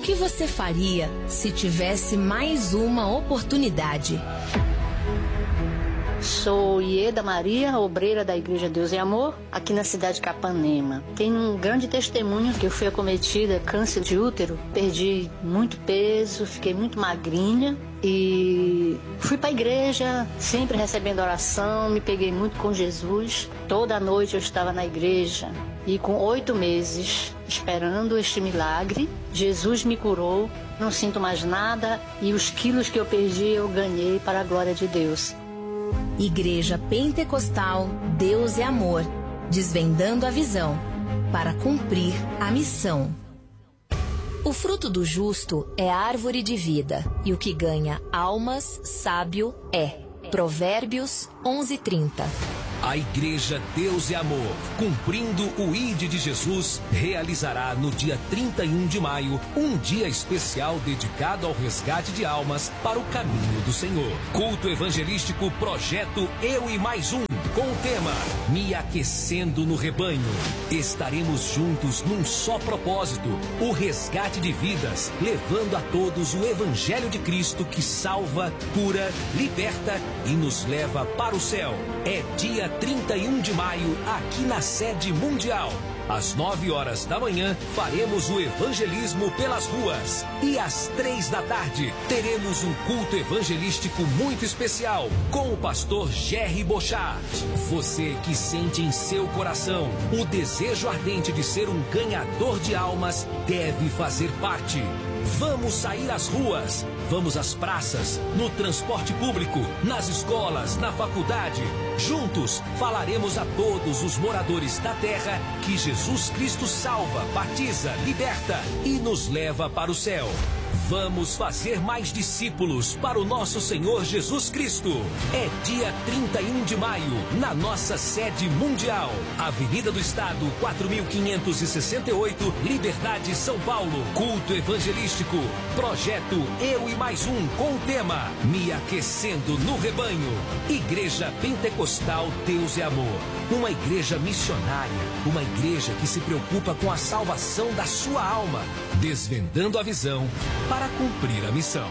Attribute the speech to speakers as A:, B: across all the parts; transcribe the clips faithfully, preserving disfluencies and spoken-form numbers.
A: que você faria se tivesse mais uma oportunidade?
B: Sou Ieda Maria, obreira da Igreja Deus e Amor, aqui na cidade de Capanema. Tenho um grande testemunho que eu fui acometida câncer de útero, perdi muito peso, fiquei muito magrinha e fui para a igreja, sempre recebendo oração, me peguei muito com Jesus. Toda noite eu estava na igreja e com oito meses esperando este milagre, Jesus me curou, não sinto mais nada e os quilos que eu perdi eu ganhei para a glória de Deus.
A: Igreja Pentecostal Deus é Amor, desvendando a visão para cumprir a missão. O fruto do justo é árvore de vida, e o que ganha almas, sábio é. Provérbios onze, trinta.
C: A Igreja Deus é Amor, cumprindo o I D de Jesus, realizará no dia trinta e um de maio um dia especial dedicado ao resgate de almas para o caminho do Senhor. Culto evangelístico Projeto Eu e Mais Um, com o tema Me Aquecendo no Rebanho. Estaremos juntos num só propósito, o resgate de vidas, levando a todos o Evangelho de Cristo que salva, cura, liberta e nos leva para o céu. É dia trinta e um de maio, aqui na sede mundial. Às nove horas da manhã, faremos o evangelismo pelas ruas. E às três da tarde, teremos um culto evangelístico muito especial com o pastor Jerry Bochart. Você que sente em seu coração o desejo ardente de ser um ganhador de almas, deve fazer parte. Vamos sair às ruas, vamos às praças, no transporte público, nas escolas, na faculdade. Juntos falaremos a todos os moradores da terra que Jesus Cristo salva, batiza, liberta e nos leva para o céu. Vamos fazer mais discípulos para o nosso Senhor Jesus Cristo. É dia trinta e um de maio, na nossa sede mundial. Avenida do Estado, quatro mil quinhentos e sessenta e oito, Liberdade, São Paulo. Culto evangelístico. Projeto Eu e Mais Um, com o tema Me Aquecendo no Rebanho. Igreja Pentecostal Deus é Amor. Uma igreja missionária. Uma igreja que se preocupa com a salvação da sua alma. Desvendando a visão para cumprir a missão.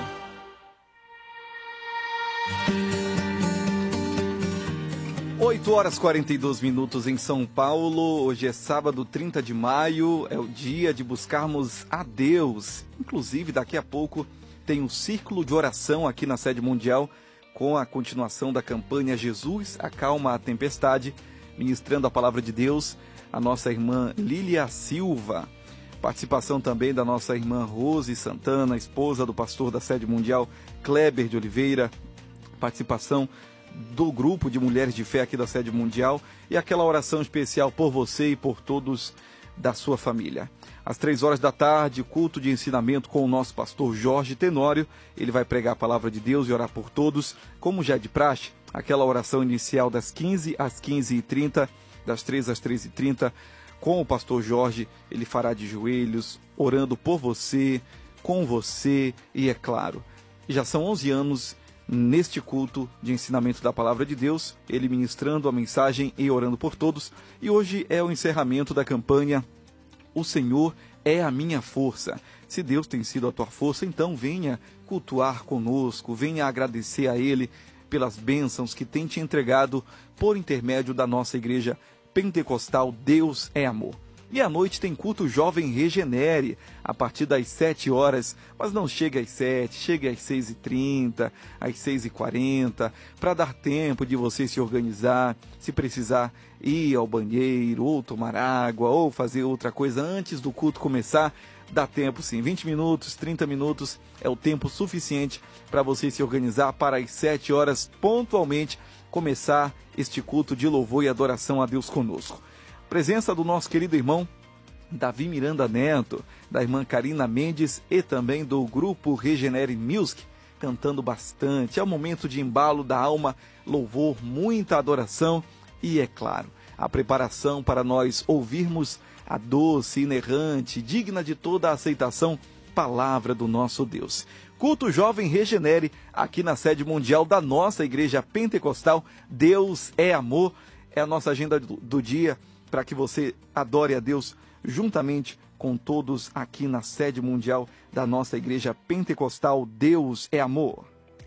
D: oito horas e quarenta e dois minutos em São Paulo. Hoje é sábado, trinta de maio. É o dia de buscarmos a Deus. Inclusive, daqui a pouco tem um círculo de oração aqui na sede mundial com a continuação da campanha Jesus Acalma a Tempestade, ministrando a palavra de Deus, a nossa irmã Lília Silva. Participação também da nossa irmã Rose Santana, esposa do pastor da sede mundial Kleber de Oliveira. Participação do grupo de mulheres de fé aqui da sede mundial e aquela oração especial por você e por todos da sua família. Às três horas da tarde, culto de ensinamento com o nosso pastor Jorge Tenório. Ele vai pregar a palavra de Deus e orar por todos, como já é de praxe, aquela oração inicial das quinze às quinze e trinta, das três às três e trinta, com o pastor Jorge. Ele fará de joelhos, orando por você, com você e, é claro, já são onze anos neste culto de ensinamento da palavra de Deus, ele ministrando a mensagem e orando por todos. E hoje é o encerramento da campanha O Senhor é a minha força. Se Deus tem sido a tua força, então venha cultuar conosco, venha agradecer a Ele pelas bênçãos que tem te entregado por intermédio da nossa igreja Pentecostal Deus é Amor. E à noite tem culto Jovem Regenere, a partir das sete horas, mas não chega às sete, chega às seis e trinta, às seis e quarenta, para dar tempo de você se organizar, se precisar ir ao banheiro, ou tomar água, ou fazer outra coisa antes do culto começar, dá tempo sim, vinte minutos, trinta minutos é o tempo suficiente para você se organizar para às sete horas pontualmente começar este culto de louvor e adoração a Deus conosco. Presença do nosso querido irmão Davi Miranda Neto, da irmã Karina Mendes e também do grupo Regenere Music, cantando bastante. É um momento de embalo da alma, louvor, muita adoração e, é claro, a preparação para nós ouvirmos a doce, inerrante, digna de toda a aceitação, palavra do nosso Deus. Culto Jovem Regenere, aqui na sede mundial da nossa Igreja Pentecostal Deus é Amor. É a nossa agenda do, do dia, para que você adore a Deus juntamente com todos aqui na sede mundial da nossa Igreja Pentecostal Deus é Amor.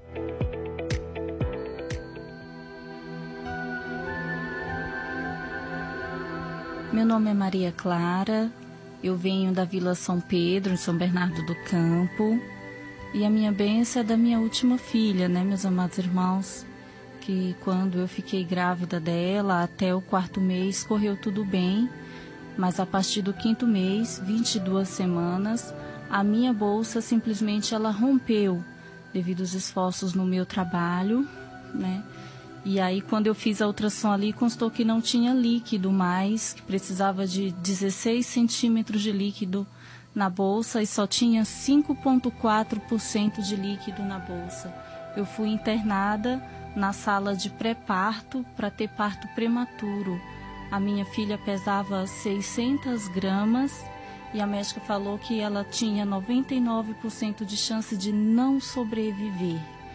E: Meu nome é Maria Clara, eu venho da Vila São Pedro, em São Bernardo do Campo, e a minha bênção é da minha última filha, né, meus amados irmãos, que quando eu fiquei grávida dela, até o quarto mês correu tudo bem, mas a partir do quinto mês, vinte e duas semanas, a minha bolsa simplesmente ela rompeu, devido aos esforços no meu trabalho, né? E aí, quando eu fiz a ultrassom ali, constou que não tinha líquido mais, que precisava de dezesseis centímetros de líquido na bolsa e só tinha cinco vírgula quatro por cento de líquido na bolsa. Eu fui internada na sala de pré-parto para ter parto prematuro. A minha filha pesava seiscentas gramas e a médica falou que ela tinha noventa e nove por cento de chance de não sobreviver.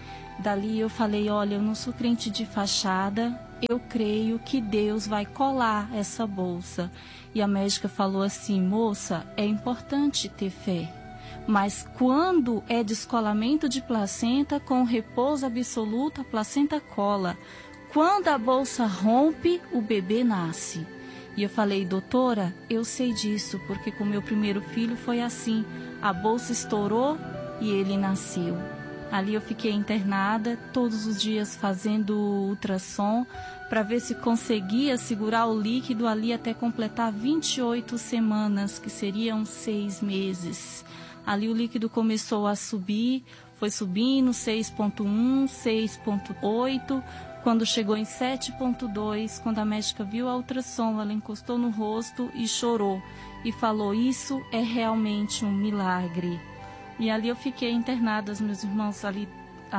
E: Dali eu falei, olha, eu não sou crente de fachada, eu creio que Deus vai colar essa bolsa. E a médica falou assim, moça, é importante ter fé, mas quando é descolamento de placenta, com repouso absoluto, a placenta cola. Quando a bolsa rompe, o bebê nasce. E eu falei, doutora, eu sei disso, porque com meu primeiro filho foi assim, a bolsa estourou e ele nasceu. Ali eu fiquei internada, todos os dias fazendo ultrassom, para ver se conseguia segurar o líquido ali até completar vinte e oito semanas, que seriam seis meses. Ali o líquido começou a subir, foi subindo, seis vírgula um, seis vírgula oito, quando chegou em sete vírgula dois, quando a médica viu a ultrassom, ela encostou no rosto e chorou, e falou, isso é realmente um milagre. E ali eu fiquei internada, os meus irmãos, ali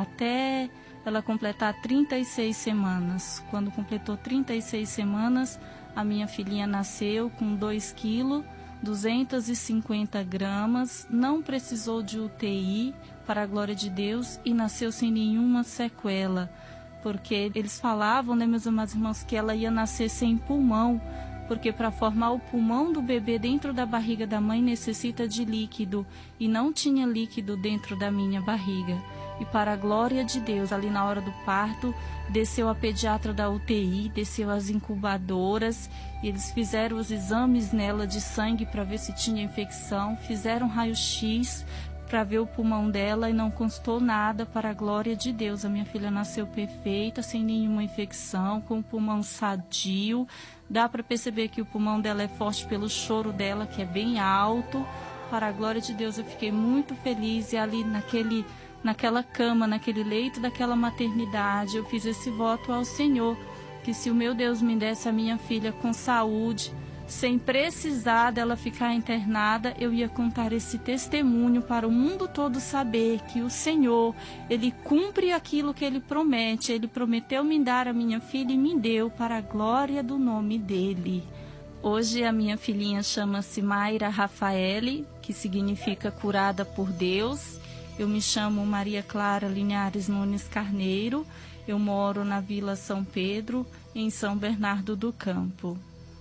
E: até ela completar trinta e seis semanas. Quando completou trinta e seis semanas, a minha filhinha nasceu com dois quilos, duzentas e cinquenta gramas, não precisou de U T I, para a glória de Deus, e nasceu sem nenhuma sequela. Porque eles falavam, né, meus amados irmãos, que ela ia nascer sem pulmão, porque para formar o pulmão do bebê dentro da barriga da mãe necessita de líquido, e não tinha líquido dentro da minha barriga. E para a glória de Deus, ali na hora do parto, desceu a pediatra da U T I, desceu as incubadoras, e eles fizeram os exames nela de sangue para ver se tinha infecção, fizeram raio-x para ver o pulmão dela e não constou nada, para a glória de Deus. A minha filha nasceu perfeita, sem nenhuma infecção, com o pulmão sadio. Dá para perceber que o pulmão dela é forte pelo choro dela, que é bem alto. Para a glória de Deus, eu fiquei muito feliz. E ali naquele, naquela cama, naquele leito daquela maternidade, eu fiz esse voto ao Senhor, que se o meu Deus me desse a minha filha com saúde, sem precisar dela ficar internada, eu ia contar esse testemunho para o mundo todo saber que o Senhor, Ele cumpre aquilo que Ele promete. Ele prometeu me dar a minha filha e me deu, para a glória do nome dEle. Hoje a minha filhinha chama-se Mayra Rafaele, que significa curada por Deus. Eu me chamo Maria Clara Linhares Nunes Carneiro. Eu moro na Vila São Pedro, em São Bernardo do Campo.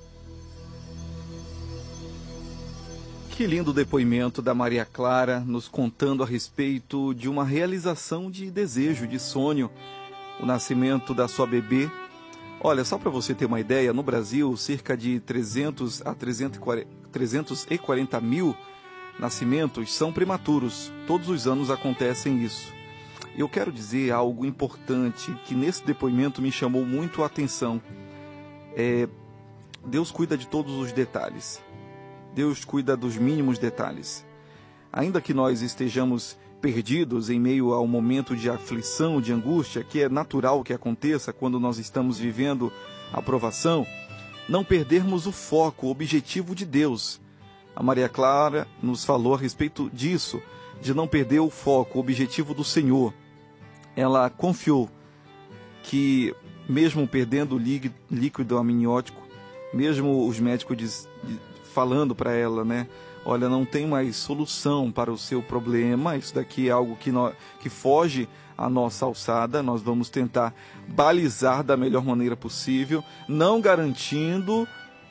D: Que lindo depoimento da Maria Clara, nos contando a respeito de uma realização de desejo, de sonho, o nascimento da sua bebê. Olha, só para você ter uma ideia, no Brasil, cerca de trezentos a trezentos e quarenta mil nascimentos são prematuros. Todos os anos acontecem isso. Eu quero dizer algo importante que nesse depoimento me chamou muito a atenção. É, Deus cuida de todos os detalhes. Deus cuida dos mínimos detalhes. Ainda que nós estejamos perdidos em meio a um momento de aflição, de angústia, que é natural que aconteça quando nós estamos vivendo a provação, não perdermos o foco, o objetivo de Deus. A Maria Clara nos falou a respeito disso, de não perder o foco, o objetivo do Senhor. Ela confiou que, mesmo perdendo o líquido amniótico, mesmo os médicos diz, falando para ela, né? Olha, não tem mais solução para o seu problema, isso daqui é algo que, nós, que foge à nossa alçada, nós vamos tentar balizar da melhor maneira possível, não garantindo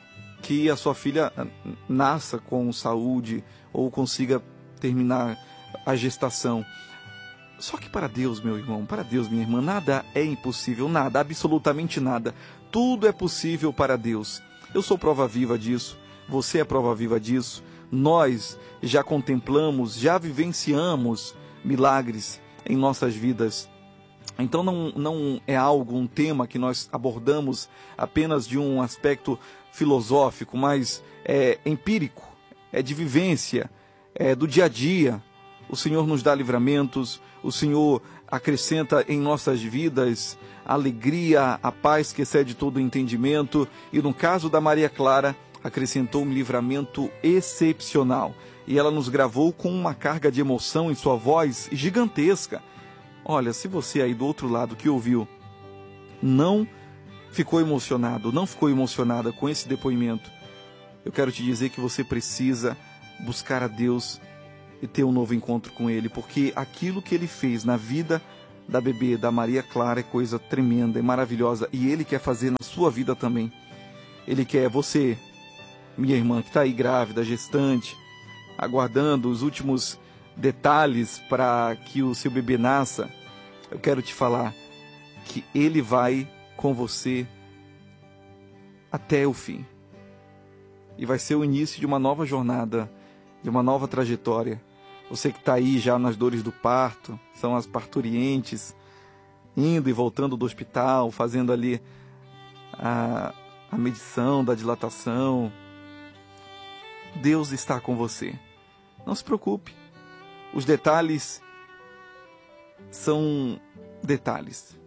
D: que a sua filha nasça com saúde ou consiga terminar a gestação. Só que para Deus, meu irmão, para Deus, minha irmã, nada é impossível, nada, absolutamente nada. Tudo é possível para Deus. Eu sou prova viva disso, você é prova viva disso. Nós já contemplamos, já vivenciamos milagres em nossas vidas. Então não, não é algo, um tema que nós abordamos apenas de um aspecto filosófico, mas é empírico, é de vivência, é do dia a dia. O Senhor nos dá livramentos, o Senhor acrescenta em nossas vidas a alegria, a paz que excede todo o entendimento. E no caso da Maria Clara, acrescentou um livramento excepcional. E ela nos gravou com uma carga de emoção em sua voz gigantesca. Olha, se você aí do outro lado que ouviu não ficou emocionado, não ficou emocionada com esse depoimento, eu quero te dizer que você precisa buscar a Deus e ter um novo encontro com Ele, porque aquilo que Ele fez na vida da bebê, da Maria Clara, é coisa tremenda, é maravilhosa, e Ele quer fazer na sua vida também. Ele quer você, minha irmã, que está aí grávida, gestante, aguardando os últimos detalhes para que o seu bebê nasça. Eu quero te falar que Ele vai com você até o fim. E vai ser o início de uma nova jornada, de uma nova trajetória. Você que está aí já nas dores do parto, são as parturientes, indo e voltando do hospital, fazendo ali a, a medição da dilatação. Deus está com você. Não se preocupe. Os detalhes são detalhes.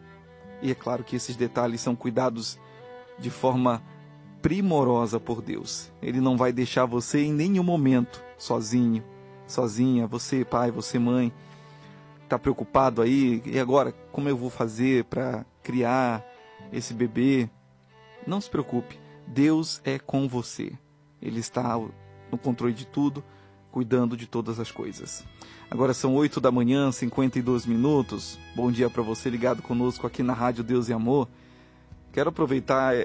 D: E é claro que esses detalhes são cuidados de forma primorosa por Deus. Ele não vai deixar você em nenhum momento sozinho, sozinha. Você, pai, você, mãe, está preocupado aí. E agora, como eu vou fazer para criar esse bebê? Não se preocupe. Deus é com você. Ele está no controle de tudo, cuidando de todas as coisas. Agora são oito da manhã, cinquenta e dois minutos. Bom dia para você ligado conosco aqui na Rádio Deus e Amor. Quero aproveitar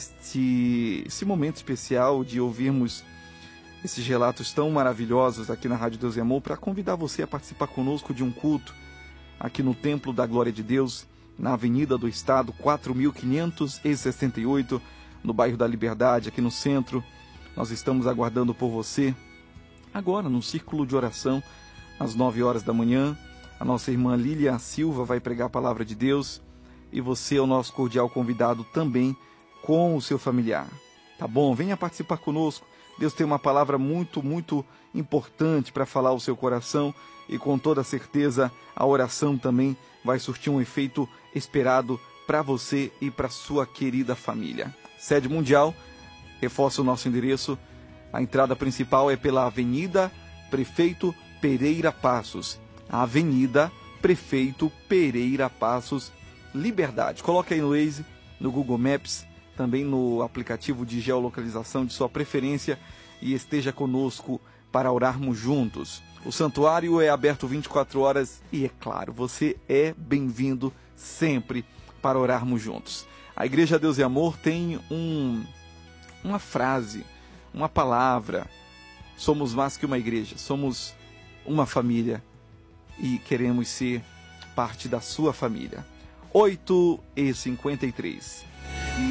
D: este, esse momento especial de ouvirmos esses relatos tão maravilhosos aqui na Rádio Deus e Amor para convidar você a participar conosco de um culto aqui no Templo da Glória de Deus, na Avenida do Estado, quatro mil quinhentos e sessenta e oito, no bairro da Liberdade, aqui no centro. Nós estamos aguardando por você agora no Círculo de Oração, às nove horas da manhã. A nossa irmã Lília Silva vai pregar a palavra de Deus e você é o nosso cordial convidado também com o seu familiar. Tá bom? Venha participar conosco. Deus tem uma palavra muito, muito importante para falar ao seu coração e com toda certeza a oração também vai surtir um efeito esperado para você e para sua querida família. Sede Mundial, reforça o nosso endereço. A entrada principal é pela Avenida Prefeito Pereira Passos. A Avenida Prefeito Pereira Passos, Liberdade. Coloque aí no Waze, no Google Maps, também no aplicativo de geolocalização de sua preferência e esteja conosco para orarmos juntos. O santuário é aberto vinte e quatro horas e, é claro, você é bem-vindo sempre para orarmos juntos. A Igreja Deus e Amor tem um, uma frase, uma palavra. Somos mais que uma igreja, somos uma família e queremos ser parte da sua família. oito e cinquenta e três.